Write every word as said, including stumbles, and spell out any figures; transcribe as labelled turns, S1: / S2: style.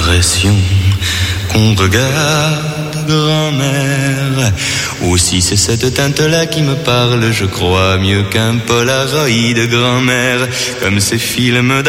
S1: l'impression qu'on regarde grand-mère. Ou si c'est cette teinte-là qui me parle, je crois mieux qu'un Polaroid de grand-mère, comme ces films